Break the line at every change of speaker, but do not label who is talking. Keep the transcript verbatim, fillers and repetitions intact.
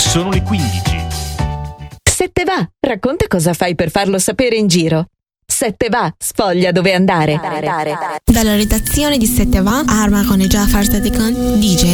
Sono le quindici.
Sette va, racconta cosa fai per farlo sapere in giro. Sette va, sfoglia dove andare.
Dalla redazione di Sette va, Arma con Jafar Sadikan, D J